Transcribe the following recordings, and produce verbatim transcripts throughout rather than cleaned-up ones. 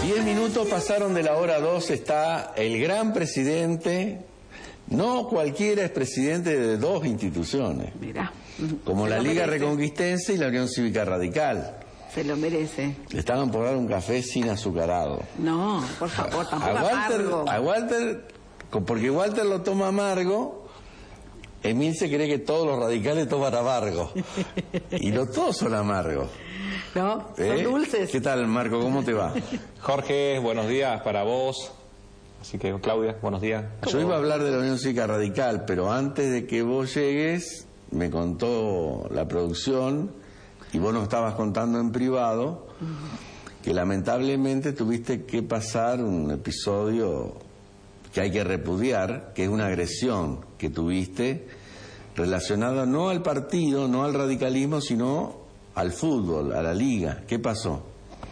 Diez minutos pasaron de la hora dos, está el gran presidente, no cualquiera es presidente de dos instituciones. Mirá. Como la Liga Reconquistense y la Unión Cívica Radical. Se lo merece. Le estaban por dar un café sin azucarado. No, por favor, tampoco a Walter, amargo. a Walter, porque Walter lo toma amargo, Emil se cree que todos los radicales toman amargo. Y no todos son amargos. No, ¿Eh? son dulces. ¿Qué tal, Marco? ¿Cómo te va? Jorge, buenos días para vos. Así que, Claudia, buenos días. Yo iba a hablar de la Unión Cívica Radical, pero antes de que vos llegues, me contó la producción, y vos nos estabas contando en privado, que lamentablemente tuviste que pasar un episodio que hay que repudiar, que es una agresión que tuviste relacionada no al partido, no al radicalismo, sino al fútbol, a la liga. ¿Qué pasó?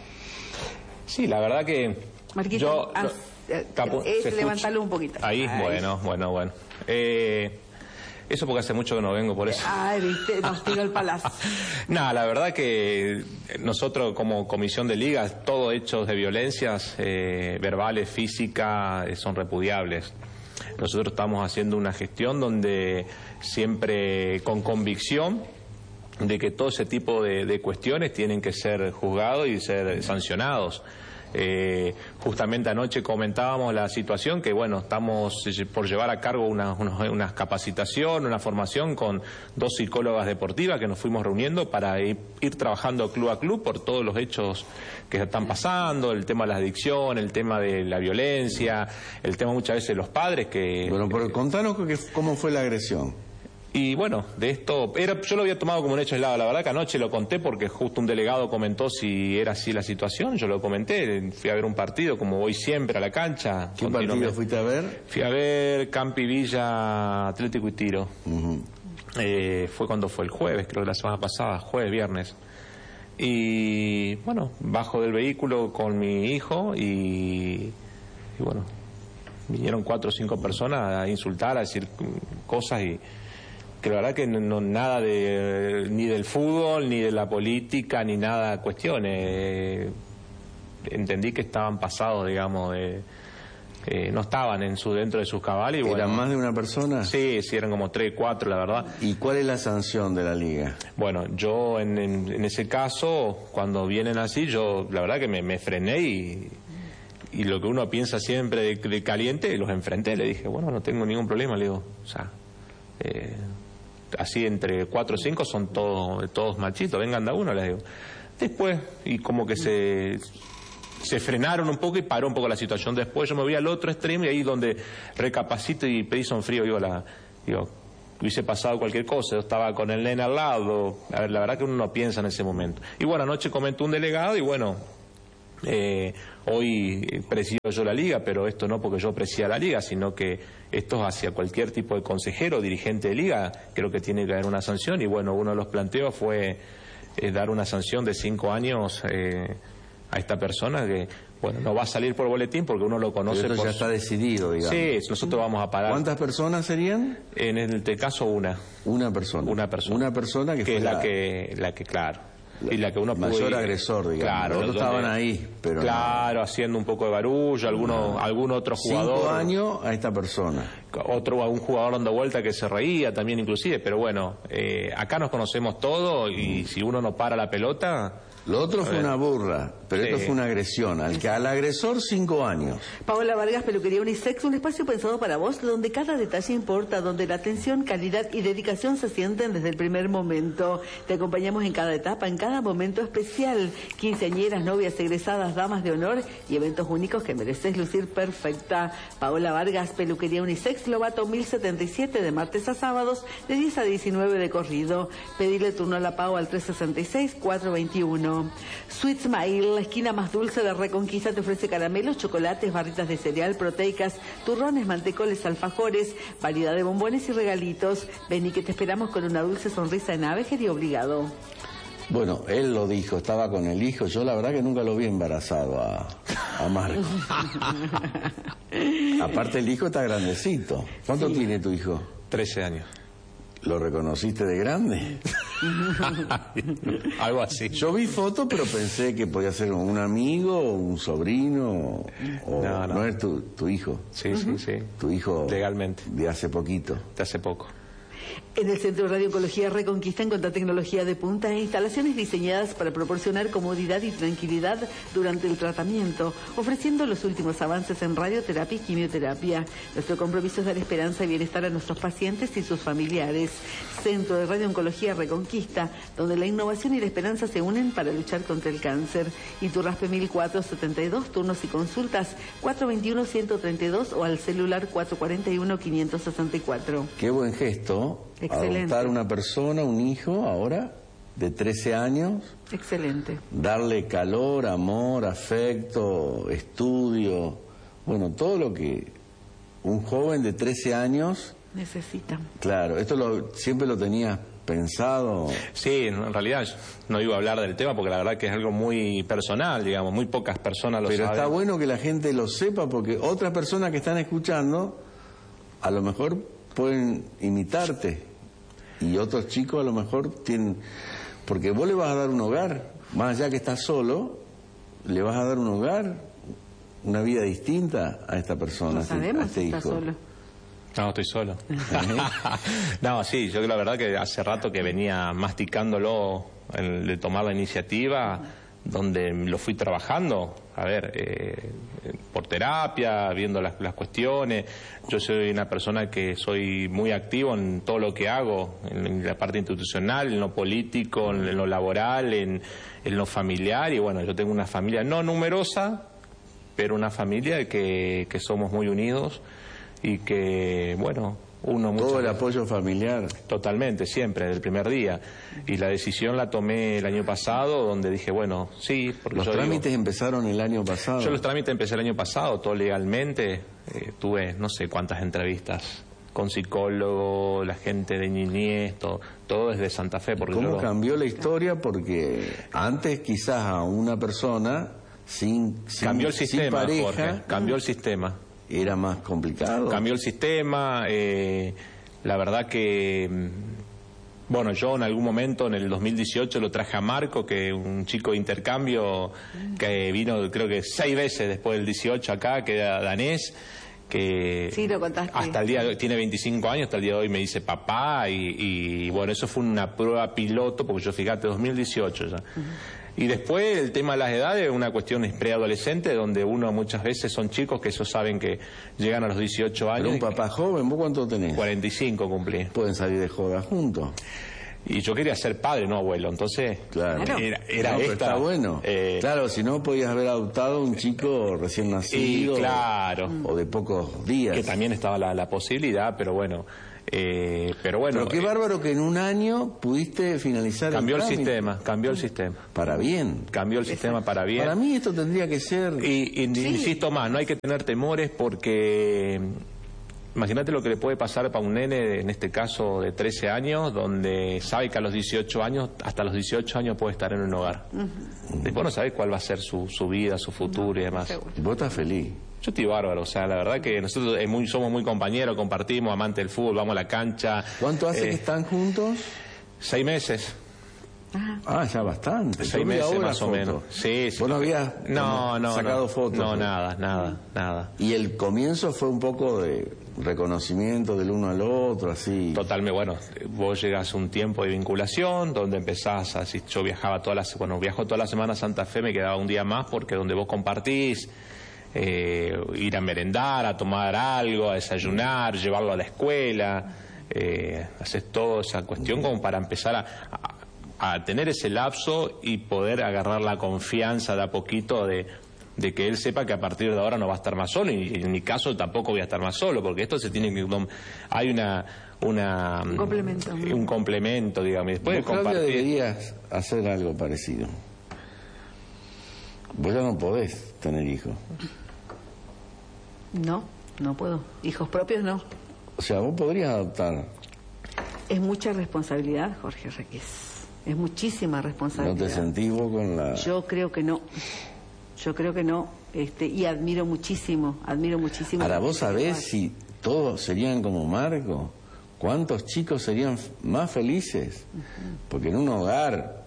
Sí, la verdad que Marquito, yo... haz, lo, capo, es levantarlo un poquito. Ahí, Ay. bueno, bueno, bueno. Eh, eso porque hace mucho que no vengo, por eso. Ay, viste, nos tiró el palazo. Nada, la verdad que nosotros como comisión de ligas, todos hechos de violencias eh, verbales, físicas, eh, son repudiables. Nosotros estamos haciendo una gestión donde siempre con convicción de que todo ese tipo de, de cuestiones tienen que ser juzgados y ser sancionados. Eh, justamente anoche comentábamos la situación que, bueno, estamos por llevar a cargo una, una, una capacitación, una formación con dos psicólogas deportivas que nos fuimos reuniendo para ir, ir trabajando club a club por todos los hechos que están pasando, el tema de la adicción, el tema de la violencia, el tema muchas veces de los padres que... Bueno, pero contanos que, cómo fue la agresión. Y bueno, de esto, era, yo lo había tomado como un hecho aislado, la verdad que anoche lo conté porque justo un delegado comentó si era así la situación, yo lo comenté, fui a ver un partido como voy siempre a la cancha. ¿Qué partido fuiste a ver? Fui a ver Campi Villa Atlético y Tiro. Uh-huh. eh, fue cuando fue el jueves, creo que la semana pasada, jueves, viernes. Y bueno, bajo del vehículo con mi hijo y, y bueno, vinieron cuatro o cinco personas a insultar, a decir cosas y... que la verdad que no, no nada de ni del fútbol, ni de la política, ni nada cuestiones. Eh, entendí que estaban pasados, digamos, de, eh, no estaban en su dentro de sus cabales. Y ¿Eran bueno, más de una persona? Sí, sí, eran como tres, cuatro, la verdad. ¿Y cuál es la sanción de la liga? Bueno, yo en, en, en ese caso, cuando vienen así, yo la verdad que me, me frené y... y lo que uno piensa siempre de, de caliente, los enfrenté, le dije, bueno, no tengo ningún problema, le digo, o sea... Eh, así entre cuatro o cinco son todos todos machitos, vengan de uno, les digo. Después, y como que se se frenaron un poco y paró un poco la situación. Después yo me voy al otro extremo y ahí donde recapacito y pedí son frío, digo, la, digo, hubiese pasado cualquier cosa, yo estaba con el nene al lado, a ver, la verdad que uno no piensa en ese momento. Y bueno, anoche comentó un delegado y bueno, Eh, hoy presido yo la liga, pero esto no porque yo presida la liga, sino que esto hacia cualquier tipo de consejero o dirigente de liga, creo que tiene que haber una sanción. Y bueno, uno de los planteos fue eh, dar una sanción de cinco años eh, a esta persona que, bueno, no va a salir por boletín porque uno lo conoce. Pero esto por ya está decidido, digamos. Sí, nosotros vamos a parar. ¿Cuántas personas serían? En este caso una. Una persona. Una persona. Una persona que, que fue es la, la que, la que, claro. Y la que uno mayor pudo ir, agresor, digamos. Claro, los otros donde, estaban ahí, pero claro, no. haciendo un poco de barullo, alguno, no. algún otro jugador. Cinco años a esta persona. Otro, un jugador dando vuelta que se reía también inclusive, pero bueno, eh, acá nos conocemos todos y si uno no para la pelota... Lo otro fue una burla, pero sí. Esto fue una agresión. Al, que, al agresor, cinco años. Paola Vargas, Peluquería Unisex, un espacio pensado para vos, donde cada detalle importa, donde la atención, calidad y dedicación se sienten desde el primer momento. Te acompañamos en cada etapa, en cada momento especial. Quinceañeras, novias, egresadas, damas de honor y eventos únicos que mereces lucir perfecta. Paola Vargas, Peluquería Unisex, Lobato mil setenta y siete, de martes a sábados, de diez a diecinueve de corrido. Pedile turno a la Pau al tres sesenta y seis, cuatro veintiuno. Sweet Smile, la esquina más dulce de Reconquista, te ofrece caramelos, chocolates, barritas de cereal, proteicas, turrones, mantecoles, alfajores, variedad de bombones y regalitos. Vení que te esperamos con una dulce sonrisa en Avejer y Obligado. Bueno, él lo dijo, estaba con el hijo. Yo la verdad que nunca lo vi embarazado a, a Marco. Aparte el hijo está grandecito. ¿Cuánto sí. tiene tu hijo? trece años. ¿Lo reconociste de grande? Algo así. Yo vi fotos, pero pensé que podía ser un amigo, o un sobrino, o No, no. no es tu, tu hijo. Sí, sí, sí. Tu hijo Legalmente. de hace poquito. De hace poco. En el Centro de Radiooncología Reconquista encuentra tecnología de punta e instalaciones diseñadas para proporcionar comodidad y tranquilidad durante el tratamiento, ofreciendo los últimos avances en radioterapia y quimioterapia. Nuestro compromiso es dar esperanza y bienestar a nuestros pacientes y sus familiares. Centro de Radiooncología Reconquista, donde la innovación y la esperanza se unen para luchar contra el cáncer. Iturraspe mil cuatrocientos setenta y dos, turnos y consultas cuatro veintiuno, ciento treinta y dos o al celular cuatro cuarenta y uno, quinientos sesenta y cuatro. Qué buen gesto. Excelente. Adoptar una persona, un hijo, ahora, de trece años. Excelente. Darle calor, amor, afecto, estudio. Bueno, todo lo que un joven de trece años... Necesitan. Claro, esto lo, siempre lo tenías pensado. Sí, en realidad no iba a hablar del tema porque la verdad que es algo muy personal, digamos, muy pocas personas lo Pero saben. está bueno que la gente lo sepa porque otras personas que están escuchando a lo mejor pueden imitarte y otros chicos a lo mejor tienen... Porque vos le vas a dar un hogar, más allá que estás solo, le vas a dar un hogar, una vida distinta a esta persona, No a este, sabemos a este si hijo. está solo. No, estoy solo. No, sí, yo la verdad que hace rato que venía masticándolo, el de tomar la iniciativa, donde lo fui trabajando, a ver, eh, por terapia, viendo las, las cuestiones. Yo soy una persona que soy muy activo en todo lo que hago, en, en la parte institucional, en lo político, en, en lo laboral, en, en lo familiar, y bueno, yo tengo una familia no numerosa, pero una familia que, que somos muy unidos y que, bueno, uno muchas Todo el veces- apoyo familiar. Totalmente, siempre, desde el primer día. Y la decisión la tomé el año pasado, donde dije, bueno, sí, porque Los yo digo- trámites empezaron el año pasado. yo los trámites empecé el año pasado, todo legalmente. Eh, tuve no sé cuántas entrevistas con psicólogo, la gente de niñez, todo, todo desde Santa Fe. Porque ¿Cómo yo- cambió la historia? Porque antes quizás a una persona sin, sin, cambió el sin sistema, pareja Jorge, cambió el sistema. era más complicado. Cambió el sistema, eh, la verdad que, mm, bueno, yo en algún momento, en el dos mil dieciocho, lo traje a Marco, que un chico de intercambio que vino creo que seis veces después del dieciocho acá, que era danés, que Sí, lo contaste. hasta el día de hoy, tiene veinticinco años, hasta el día de hoy me dice papá, y, y, bueno, eso fue una prueba piloto, porque yo fíjate, dos mil dieciocho ya. Y después el tema de las edades es una cuestión preadolescente, donde uno muchas veces son chicos que ellos saben que llegan a los dieciocho años. Pero un y papá joven, ¿vos cuánto tenés? cuarenta y cinco cumplí. Pueden salir de joda juntos. Y yo quería ser padre, no abuelo, entonces Claro. Claro. era, era No, pero esta. está bueno. eh, Claro, si no podías haber adoptado un chico recién y nacido. claro, O de pocos días. que también estaba la, la posibilidad, pero bueno, eh, pero bueno, Pero qué eh, bárbaro que en un año pudiste finalizar cambió el trámite. sistema, cambió el sistema, Para bien. cambió el sistema para bien. Para mí esto tendría que ser... Y, y insisto más, no hay que tener temores porque imagínate lo que le puede pasar para un nene, en este caso de trece años, donde sabe que a los dieciocho años, hasta los dieciocho años puede estar en un hogar. Después no sabe cuál va a ser su, su vida, su futuro y demás. seguro. Vos estás feliz. Yo estoy bárbaro, o sea, la verdad que nosotros es muy, somos muy compañeros, compartimos, amantes del fútbol, vamos a la cancha. ¿Cuánto hace Eh, que están juntos? Seis meses. Ah, ya bastante. Seis Yo vi meses ahora más o fotos. menos. Sí, sí. ¿Vos no habías No, no, sacado no. fotos? No, nada, nada, nada. Y el comienzo fue un poco de reconocimiento del uno al otro, así. Totalmente, bueno, vos llegas a un tiempo de vinculación donde empezás, así, yo viajaba todas las, bueno, viajo toda la semana a Santa Fe, me quedaba un día más porque donde vos compartís, eh, ir a merendar, a tomar algo, a desayunar, llevarlo a la escuela, eh, haces toda esa cuestión como para empezar a, a, a tener ese lapso y poder agarrar la confianza de a poquito de de que él sepa que a partir de ahora no va a estar más solo, y en mi caso tampoco voy a estar más solo, porque esto se tiene que... Hay una... una Un complemento. Un complemento, digamos. Y después de Vos, Claudia, compartir... deberías hacer algo parecido. Vos ya no podés tener hijos. No, no puedo. Hijos propios no. O sea, vos podrías adoptar. Es mucha responsabilidad, Jorge Requés. Es muchísima ¿No responsabilidad. te sentís vos con la...? Yo creo que no. Yo creo que no. Este, y admiro muchísimo, admiro muchísimo. Ahora, la vos gente que lo sabés hace. si todos serían como Marco. ¿cuántos chicos serían más felices? Porque en un hogar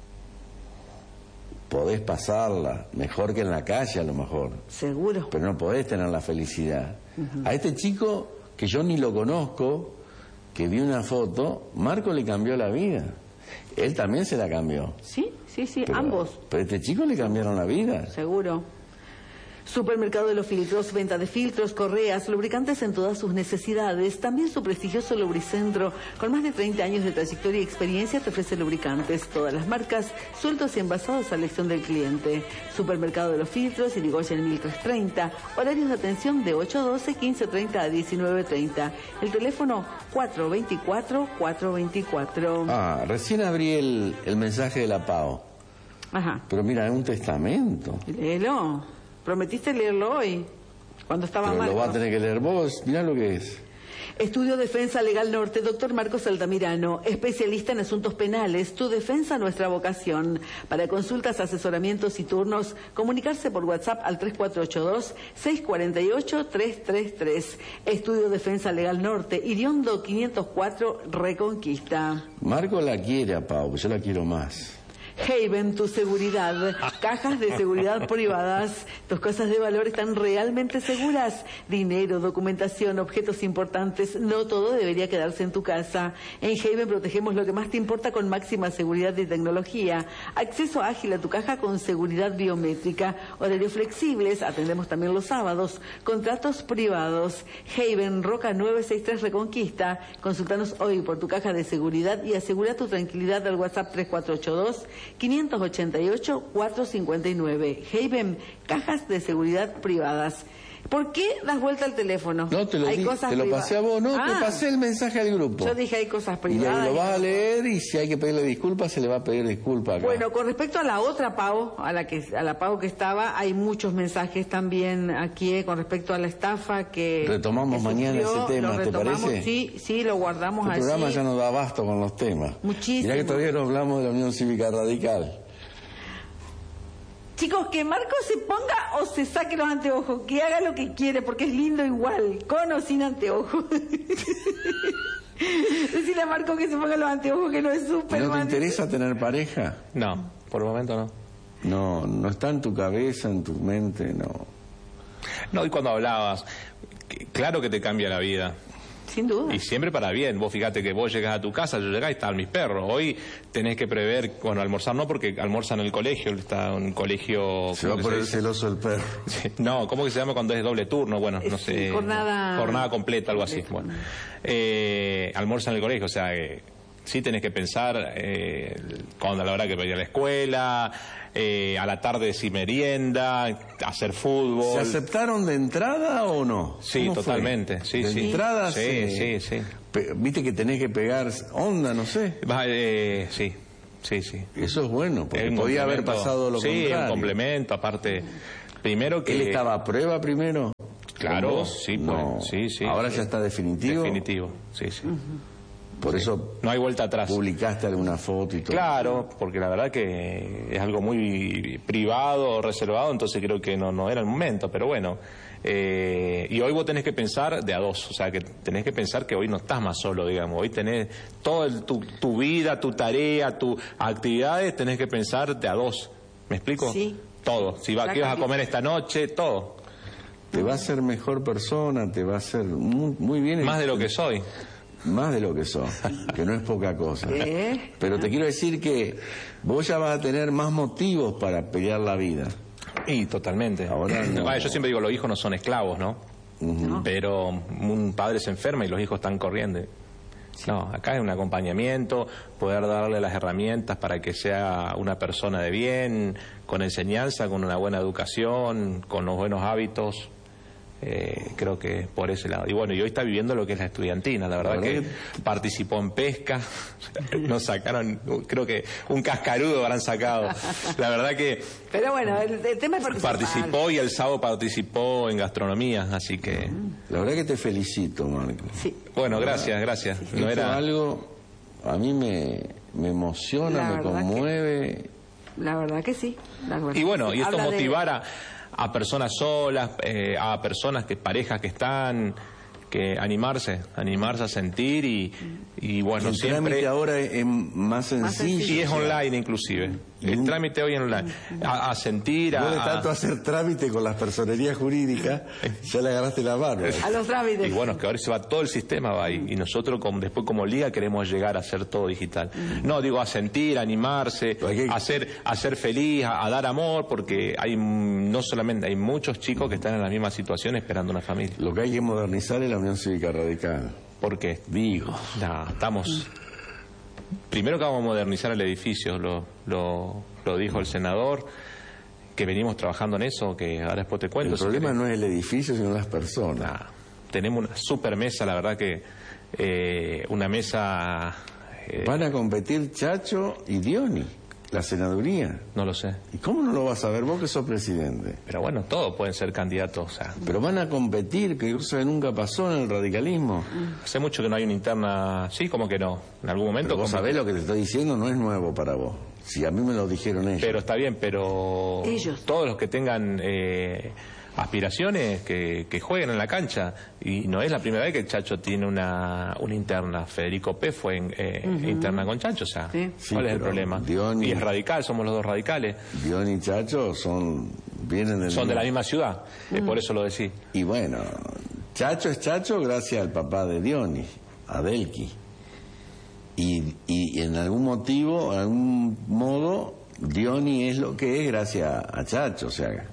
podés pasarla mejor que en la calle a lo mejor. Seguro. Pero no podés tener la felicidad. Uh-huh. A este chico, que yo ni lo conozco, que vi una foto, Marco le cambió la vida. Él también se la cambió. Sí, sí, sí, pero, ambos. Pero a este chico le cambiaron la vida. Seguro. Supermercado de los Filtros, venta de filtros, correas, lubricantes en todas sus necesidades. También su prestigioso Lubricentro, con más de treinta años de trayectoria y experiencia, te ofrece lubricantes, todas las marcas, sueltos y envasados a elección del cliente. Supermercado de los Filtros, Irigoyen mil trescientos treinta, horarios de atención de ocho a doce, quince treinta a diecinueve treinta. El teléfono cuatro veinticuatro, cuatro veinticuatro. Ah, recién abrí el, el mensaje de la P A O. Ajá. Pero mira, es un testamento. Léelo. Prometiste leerlo hoy, cuando estaba Pero Marcos. lo va a tener que leer vos, mirá lo que es. Estudio Defensa Legal Norte, doctor Marcos Altamirano, especialista en asuntos penales, tu defensa, nuestra vocación. Para consultas, asesoramientos y turnos, comunicarse por WhatsApp al tres cuatro ocho dos, seis cuatro ocho, tres tres tres. Estudio Defensa Legal Norte, Iriondo quinientos cuatro, Reconquista. Marco la quiere a Pau, yo la quiero más. Haven, tu seguridad, cajas de seguridad privadas, tus cosas de valor están realmente seguras, dinero, documentación, objetos importantes, no todo debería quedarse en tu casa. En Haven protegemos lo que más te importa con máxima seguridad y tecnología, acceso ágil a tu caja con seguridad biométrica, horarios flexibles, atendemos también los sábados, contratos privados. Haven, Roca novecientos sesenta y tres Reconquista, consultanos hoy por tu caja de seguridad y asegura tu tranquilidad al WhatsApp tres cuatro ocho dos, quinientos ochenta y ocho, cuatrocientos cincuenta y nueve. Haven, cajas de seguridad privadas. ¿Por qué das vuelta al teléfono? No, te lo, hay di, cosas te lo pasé a vos, no, ah, te pasé el mensaje al grupo. Yo dije hay cosas Y privadas. lo vas a leer y si hay que pedirle disculpas, se le va a pedir disculpas acá. Bueno, con respecto a la otra P A O, a la que a la P A O que estaba, hay muchos mensajes también aquí eh, con respecto a la estafa que retomamos que mañana sufrió, ese tema, lo ¿te parece? Sí, sí, lo guardamos El allí. programa ya no da abasto con los temas. Muchísimo. Mirá que todavía no hablamos de la Unión Cívica Radical. Chicos, que Marco se ponga o se saque los anteojos, que haga lo que quiere, porque es lindo igual, con o sin anteojos. Decirle a Marco que se ponga los anteojos, que no es súper. ¿No te interesa tener pareja? No, por el momento no. No, no está en tu cabeza, en tu mente, no. No, y cuando hablabas, que- claro que te cambia la vida. Sin duda. Y siempre para bien. Vos fíjate que vos llegás a tu casa, yo llegás y estaban mis perros. Hoy tenés que prever, bueno, almorzar no porque almorzan en el colegio, está en un colegio... Se va a ¿cómo que poner dice? celoso el perro. No, ¿cómo que se llama cuando es doble turno? Bueno, no Es, sé. jornada- Jornada completa, algo así. completa. Bueno, eh, almuerzan en el colegio, o sea, eh, sí tenés que pensar eh, cuando a la hora que ir a la escuela, eh, a la tarde si merienda, hacer fútbol. ¿Se aceptaron de entrada o no? Sí, ¿Cómo fue? totalmente. Sí, de sí. entrada, Sí, se- sí, sí. pe- Viste que tenés que pegar onda, no sé. Va, eh, sí, sí, sí. Eso es bueno, porque Es un podía haber complemento. pasado lo sí, contrario. un complemento, aparte, primero que... ¿Él estaba a prueba primero? Claro, ¿Con vos? sí, No. pues, sí, sí. Ahora ya está definitivo. Definitivo, sí, sí. Por eso No hay vuelta atrás. publicaste alguna foto y todo. Claro, porque la verdad que es algo muy privado, reservado, entonces creo que no, no era el momento, pero bueno. Eh, y hoy vos tenés que pensar de a dos, o sea, que tenés que pensar que hoy no estás más solo, digamos, hoy tenés toda el- tu, tu vida, tu tarea, tus actividades, tenés que pensar de a dos. ¿Me explico? Sí. Todo. Si va, La qué vas a cambi- comer esta noche, todo. Te va a hacer mejor persona, te va a hacer muy, muy bien. Más de lo que soy. Más de lo que sos, que no es poca cosa. ¿Eh? Pero te quiero decir que vos ya vas a tener más motivos para pelear la vida. Y totalmente. Ahora no. Bueno, yo siempre digo, los hijos no son esclavos, ¿no? Ujú. Pero un padre se enferma y los hijos están corriendo. No, acá es un acompañamiento, poder darle las herramientas para que sea una persona de bien, con enseñanza, con una buena educación, con los buenos hábitos. Eh, creo que por ese lado. Y bueno, y hoy está viviendo lo que es la estudiantina. La verdad La verdad que participó en pesca. Nos sacaron, creo que un cascarudo habrán sacado. La verdad que Pero bueno, el, el tema es participar. participó y el sábado participó en gastronomía, así que La verdad que te felicito, Marco. Sí. bueno, gracias, gracias. Esto No es era algo, a mí me, me emociona, La me verdad conmueve. La verdad que sí. La verdad y bueno, que y sí. esto Habla de- motivar a, a personas solas, eh, a personas que parejas que están que animarse, animarse a sentir y, y bueno, el siempre... trámite ahora es más sencillo. Y es online inclusive, el Mm. trámite hoy es online, a, a sentir, Vos de a... tanto hacer trámite con las personerías jurídicas, ya le agarraste la mano. A los trámites. Y bueno, es que ahora se va todo el sistema va ahí, y nosotros como, después como liga queremos llegar a hacer todo digital. No, digo, a sentir, a animarse, Hay que- a ser, a ser feliz, a, a dar amor, porque hay mm, no solamente, hay muchos chicos que están en la misma situación esperando una familia. Lo que hay que modernizar es la Unión Cívica Radical. ¿Por qué? Digo. No, estamos... Primero que vamos a modernizar el edificio, lo, lo, lo dijo el senador, que venimos trabajando en eso, que ahora después te cuento. El si problema querés. no es el edificio, sino las personas. Nah, tenemos una super mesa, la verdad que eh, una mesa... eh, Van a competir Chacho y Dioni, la senaduría. no lo sé. ¿Y cómo no lo vas a ver vos que sos presidente? Pero bueno, todos pueden ser candidatos. O sea, Pero van a competir, que cosa que nunca pasó en el radicalismo. hace mucho que no hay una interna... Sí, como que no. En algún momento... Pero vos como- sabés lo que te estoy diciendo, no es nuevo para vos. Si a mí me lo dijeron ellos. Pero está bien, pero... Ellos. Todos los que tengan... eh, aspiraciones que, que jueguen en la cancha, y no es la primera vez que Chacho tiene una, una interna. Federico P. fue en, eh, interna con Chacho, o sea, Sí. Sí, ¿cuál es el pero problema? Dioni- Y es radical, somos los dos radicales, Dioni y Chacho son, vienen del son de la misma ciudad, eh, por eso lo decís. Y bueno, Chacho es Chacho gracias al papá de Dioni, a Delqui. Y, y en algún motivo, en algún modo, Dioni es lo que es gracias a Chacho, o sea...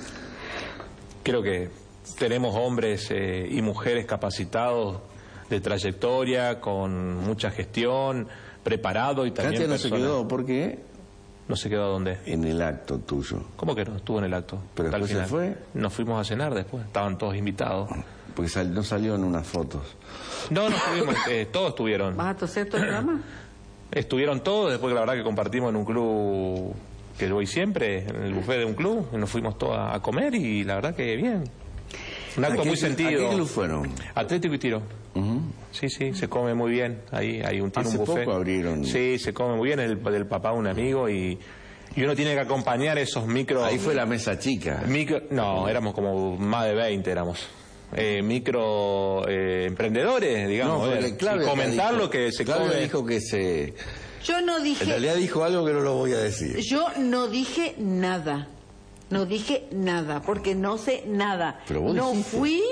Creo que tenemos hombres eh, y mujeres capacitados de trayectoria, con mucha gestión, preparado y también Katia no se personas- quedó, ¿por qué? ¿No se quedó dónde? En el acto tuyo. ¿Cómo que no? Estuvo en el acto. Pero Hasta el después se final. fue. Nos fuimos a cenar después, estaban todos invitados. Porque sal- no salió en unas fotos. No, no estuvimos, eh, todos estuvieron. ¿Vas a toser todo el programa? Estuvieron todos, después que la verdad que compartimos en un club que voy siempre, en el buffet de un club, y nos fuimos todos a comer y la verdad que bien. Un acto ¿A qué- muy sentido. ¿A qué club fueron? Atlético y Tiro. Ujú. Sí, sí, se come muy bien. Ahí hay un tiro, Hace un buffet. poco abrieron. Sí, se come muy bien, el del papá de un amigo y, y uno tiene que acompañar esos micro... Ahí fue la mesa chica. micro no, éramos como más de veinte, éramos. Eh, micro eh, emprendedores, digamos. porque a ver, Claudia y comentar dijo- lo que se Claudia come. dijo que se... Yo no En dije... realidad dijo algo que no lo voy a decir. Yo no dije nada. No dije nada, porque no sé nada. Pero vos no dijiste. fui,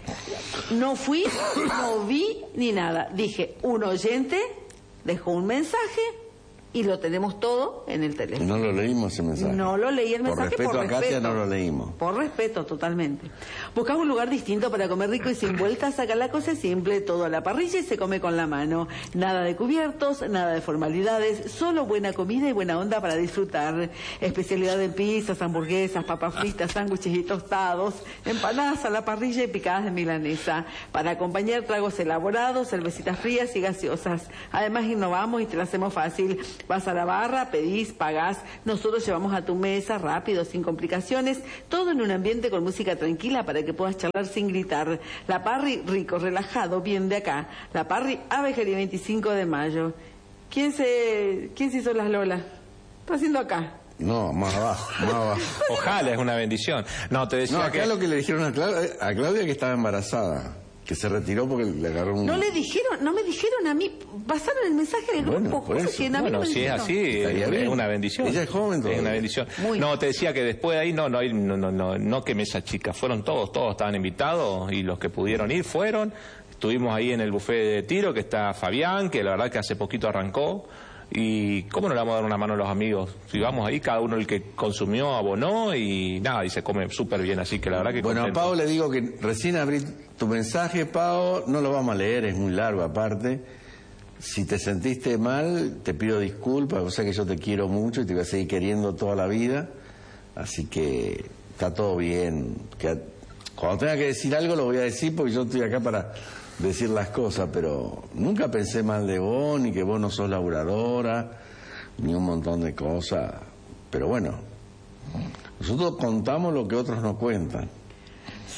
no fui, no vi ni nada. Dije, un oyente dejó un mensaje y lo tenemos todo en el teléfono. No lo leímos ese mensaje. No lo leí el mensaje Por respeto por a Katia respeto. no lo leímos. Por respeto, totalmente. Buscás un lugar distinto para comer rico y sin vueltas. Acá la cosa es simple, todo a la parrilla y se come con la mano. Nada de cubiertos, nada de formalidades, solo buena comida y buena onda para disfrutar. Especialidad en pizzas, hamburguesas, papas fritas, sándwiches y tostados, empanadas a la parrilla y picadas de milanesa. Para acompañar tragos elaborados, cervecitas frías y gaseosas. Además innovamos y te lo hacemos fácil. Vas a la barra, pedís, pagás, nosotros llevamos a tu mesa rápido, sin complicaciones, todo en un ambiente con música tranquila para que puedas charlar sin gritar. La Parry, rico, relajado, bien de acá. La Parry, Abejería veinticinco de mayo. ¿Quién se, quién se hizo las lolas? Está haciendo acá. No, más abajo, más abajo. Ojalá, es una bendición. No, te decía No, acá que... lo que le dijeron a Claudia, a Claudia que estaba embarazada, que se retiró porque le agarró un... No le dijeron, no me dijeron a mí, pasaron el mensaje del Bueno, grupo, por cosa eso. que a mí Bueno, no me si es dijeron. así, Estaría es, bien. es una bendición. Ella es joven Es todavía. una bendición. Muy. No, te decía que después de ahí, no, no, no, no, no, no que mesa chica, fueron todos, todos estaban invitados y los que pudieron ir fueron. Estuvimos ahí en el buffet de Tiro, que está Fabián, que la verdad que hace poquito arrancó. Y cómo no le vamos a dar una mano a los amigos. Si vamos ahí, cada uno el que consumió abonó y nada, y se come súper bien, así que la verdad que Bueno, a contento. Pau le digo que recién abrí tu mensaje, Pau, no lo vamos a leer, es muy largo aparte. Si te sentiste mal, te pido disculpas, o sea que yo te quiero mucho y te voy a seguir queriendo toda la vida, así que está todo bien. Que cuando tenga que decir algo lo voy a decir porque yo estoy acá para decir las cosas, pero nunca pensé mal de vos, ni que vos no sos laburadora, ni un montón de cosas, pero bueno, nosotros contamos lo que otros no cuentan.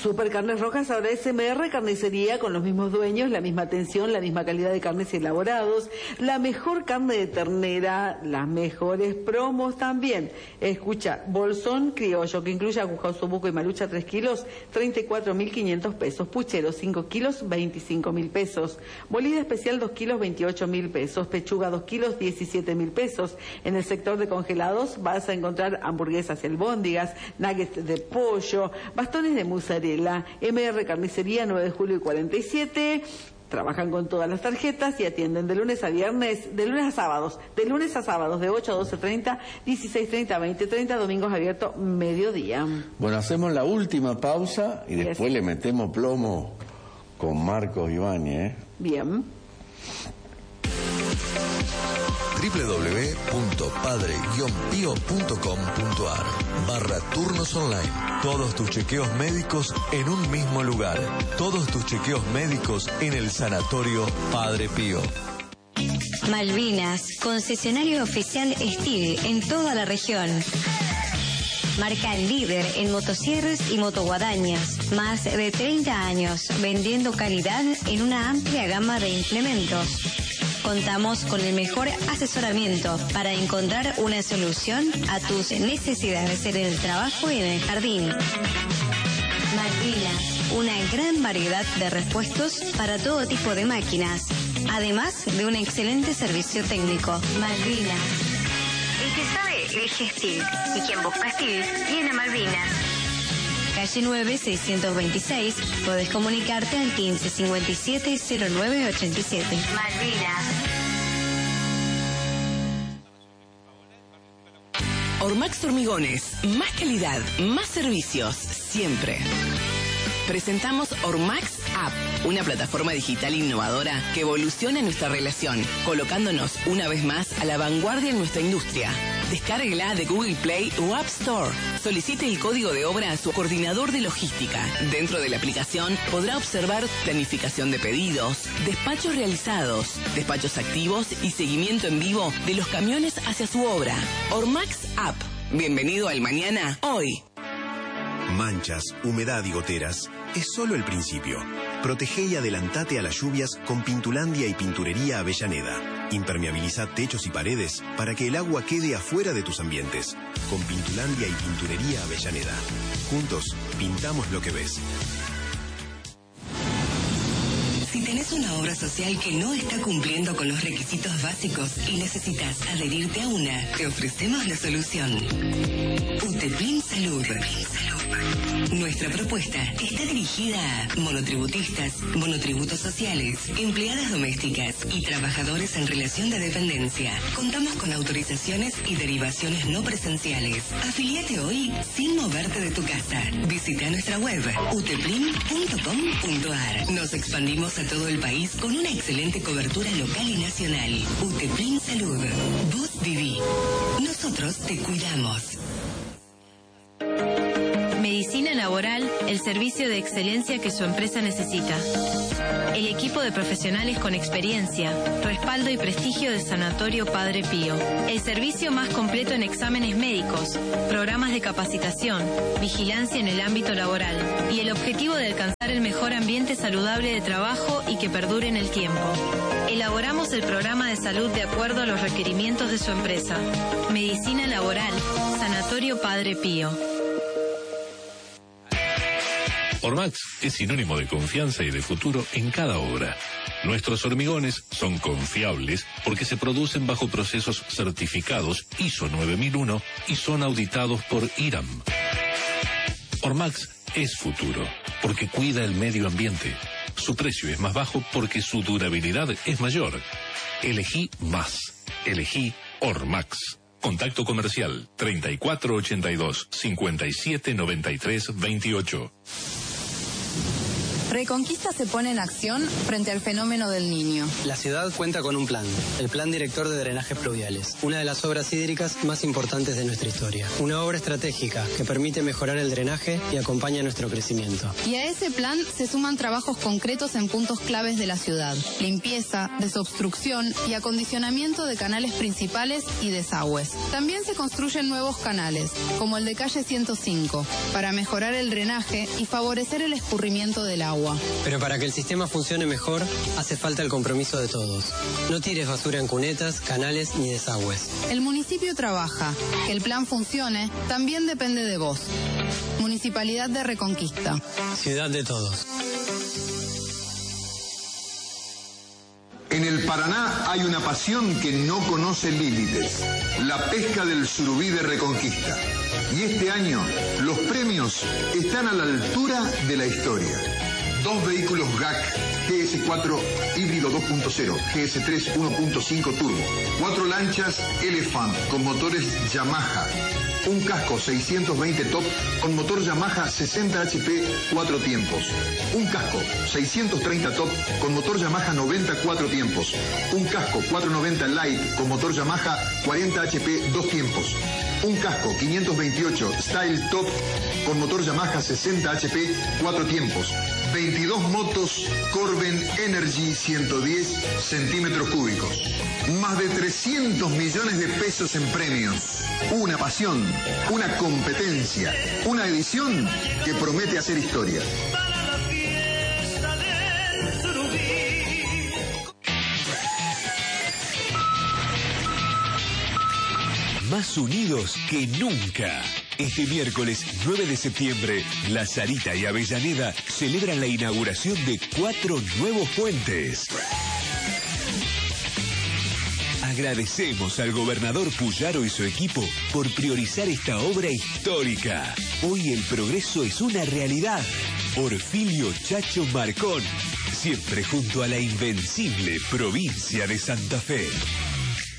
Supercarnes Rojas ahora es M R Carnicería, con los mismos dueños, la misma atención, la misma calidad de carnes y elaborados, la mejor carne de ternera, las mejores promos también. Escucha, bolsón criollo, que incluye aguja, osobuco y marucha tres kilos, treinta y cuatro mil quinientos pesos. Puchero cinco kilos, veinticinco mil pesos. Molida especial dos kilos, veintiocho mil pesos. Pechuga dos kilos, diecisiete mil pesos. En el sector de congelados vas a encontrar hamburguesas y albóndigas, nuggets de pollo, bastones de mozzarella. M R Carnicería, nueve de julio y cuarenta y siete. Trabajan con todas las tarjetas y atienden de lunes a viernes, de lunes a sábados, de lunes a sábados, de ocho a doce treinta, dieciséis treinta, veinte treinta, domingos abiertos mediodía. Bueno, hacemos la última pausa y después yes. le metemos plomo con Marcos Ibáñez, ¿eh? Bien. doble u doble u doble u punto padre guion pío punto com punto a r barra turnos online. Todos tus chequeos médicos en un mismo lugar. Todos tus chequeos médicos en el Sanatorio Padre Pío. Malvinas, concesionario oficial Steel en toda la región. Marca líder en motosierras y motoguadañas. Más de treinta años vendiendo calidad en una amplia gama de implementos. Contamos con el mejor asesoramiento para encontrar una solución a tus necesidades en el trabajo y en el jardín. Malvinas, una gran variedad de repuestos para todo tipo de máquinas, además de un excelente servicio técnico. Malvinas. El que sabe, elige Steel. Y quien busca Steel, viene a Malvinas. Calle nueve, seiscientos veintiséis. Podés comunicarte al quince cincuenta y siete cero nueve ochenta y siete. Malvinas. Ormax Hormigones. Más calidad, más servicios, siempre. Presentamos Ormax App, una plataforma digital innovadora que evoluciona nuestra relación, colocándonos una vez más a la vanguardia en nuestra industria. Descárguela de Google Play o App Store. Solicite el código de obra a su coordinador de logística. Dentro de la aplicación podrá observar planificación de pedidos, despachos realizados, despachos activos y seguimiento en vivo de los camiones hacia su obra. Ormax App. Bienvenido al mañana, hoy. Manchas, humedad y goteras es solo el principio. Protege y adelantate a las lluvias con Pintulandia y Pinturería Avellaneda. Impermeabiliza techos y paredes para que el agua quede afuera de tus ambientes. Con Pintulandia y Pinturería Avellaneda. Juntos, pintamos lo que ves. Si tenés una obra social que no está cumpliendo con los requisitos básicos y necesitas adherirte a una, te ofrecemos la solución. Uteplin Salud. Nuestra propuesta está dirigida a monotributistas, monotributos sociales, empleadas domésticas y trabajadores en relación de dependencia. Contamos con autorizaciones y derivaciones no presenciales. Afiliate hoy sin moverte de tu casa. Visita nuestra web uteplin punto com punto a r. Nos expandimos a todo el país con una excelente cobertura local y nacional. Uteplin Salud. Vos viví. Nosotros te cuidamos. Medicina Laboral, el servicio de excelencia que su empresa necesita. El equipo de profesionales con experiencia, respaldo y prestigio del Sanatorio Padre Pío. El servicio más completo en exámenes médicos, programas de capacitación, vigilancia en el ámbito laboral y el objetivo de alcanzar el mejor ambiente saludable de trabajo y que perdure en el tiempo. Elaboramos el programa de salud de acuerdo a los requerimientos de su empresa. Medicina Laboral, Sanatorio Padre Pío. Ormax es sinónimo de confianza y de futuro en cada obra. Nuestros hormigones son confiables porque se producen bajo procesos certificados I S O nueve mil uno y son auditados por I R A M. Ormax es futuro porque cuida el medio ambiente. Su precio es más bajo porque su durabilidad es mayor. Elegí más. Elegí Ormax. Contacto comercial treinta y cuatro ochenta y dos, cincuenta y siete noventa y tres veintiocho. Reconquista se pone en acción frente al fenómeno del Niño. La ciudad cuenta con un plan, el Plan Director de Drenajes Pluviales, una de las obras hídricas más importantes de nuestra historia. Una obra estratégica que permite mejorar el drenaje y acompaña nuestro crecimiento. Y a ese plan se suman trabajos concretos en puntos claves de la ciudad: limpieza, desobstrucción y acondicionamiento de canales principales y desagües. También se construyen nuevos canales, como el de calle ciento cinco, para mejorar el drenaje y favorecer el escurrimiento del agua. Pero para que el sistema funcione mejor, hace falta el compromiso de todos. No tires basura en cunetas, canales ni desagües. El municipio trabaja. Que el plan funcione también depende de vos. Municipalidad de Reconquista. Ciudad de todos. En el Paraná hay una pasión que no conoce límites, la pesca del surubí de Reconquista. Y este año los premios están a la altura de la historia. Dos vehículos G A C G S cuatro híbrido dos punto cero, G S tres uno punto cinco turbo, cuatro lanchas Elephant con motores Yamaha, un casco seiscientos veinte top con motor Yamaha sesenta H P cuatro tiempos, un casco seiscientos treinta top con motor Yamaha noventa cuatro tiempos, un casco cuatrocientos noventa Light con motor Yamaha cuarenta H P dos tiempos, un casco quinientos veintiocho Style Top con motor Yamaha sesenta H P cuatro tiempos, veintidós motos Corben Energy ciento diez centímetros cúbicos, más de trescientos millones de pesos en premios, una pasión, una competencia, una edición que promete hacer historia. Más unidos que nunca. Este miércoles nueve de septiembre, La Sarita y Avellaneda celebran la inauguración de cuatro nuevos puentes. Agradecemos al gobernador Puyaro y su equipo por priorizar esta obra histórica. Hoy el progreso es una realidad. Orfilio Chacho Marcón, siempre junto a la invencible provincia de Santa Fe.